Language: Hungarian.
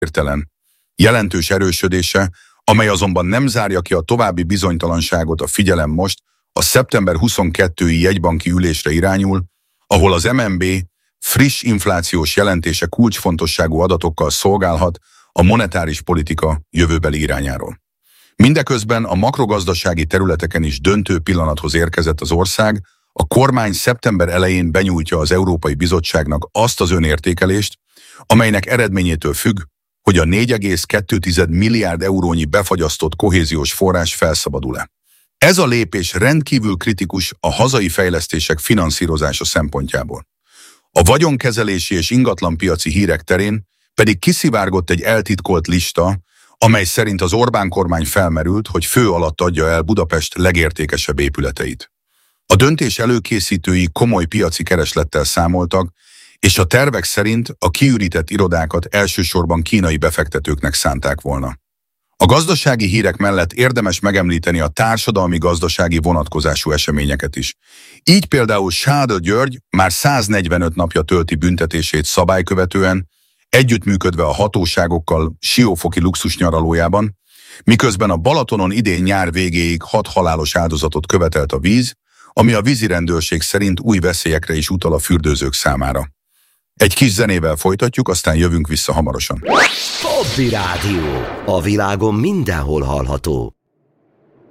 hirtelen, jelentős erősödése, amely azonban nem zárja ki a további bizonytalanságot. A figyelem most a szeptember 22-i jegybanki ülésre irányul, ahol az MNB friss inflációs jelentése kulcsfontosságú adatokkal szolgálhat a monetáris politika jövőbeli irányáról. Mindeközben a makrogazdasági területeken is döntő pillanathoz érkezett az ország. A kormány szeptember elején benyújtja az Európai Bizottságnak azt az önértékelést, amelynek eredményétől függ, hogy a 4,2 milliárd eurónyi befagyasztott kohéziós forrás felszabadul-e. Ez a lépés rendkívül kritikus a hazai fejlesztések finanszírozása szempontjából. A vagyonkezelési és ingatlanpiaci hírek terén pedig kiszivárgott egy eltitkolt lista, amely szerint az Orbán kormány felmerült, hogy fő alatt adja el Budapest legértékesebb épületeit. A döntés előkészítői komoly piaci kereslettel számoltak, és a tervek szerint a kiürített irodákat elsősorban kínai befektetőknek szánták volna. A gazdasági hírek mellett érdemes megemlíteni a társadalmi-gazdasági vonatkozású eseményeket is. Így például Sádl György már 145 napja tölti büntetését szabálykövetően, együttműködve a hatóságokkal siófoki luxusnyaralójában, miközben a Balatonon idén nyár végéig 6 halálos áldozatot követelt a víz, ami a vízirendőrség szerint új veszélyekre is utal a fürdőzők számára. Egy kis zenével folytatjuk, aztán jövünk vissza hamarosan. Hobby Rádió. A világon mindenhol hallható.